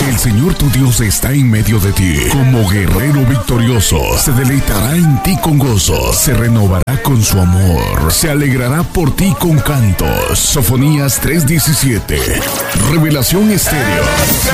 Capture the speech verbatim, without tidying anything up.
El Señor tu Dios está en medio de ti, como guerrero victorioso. Se deleitará en ti con gozo, se renovará con su amor, se alegrará por ti con cantos. Sofonías tres diecisiete. Revelación Estéreo.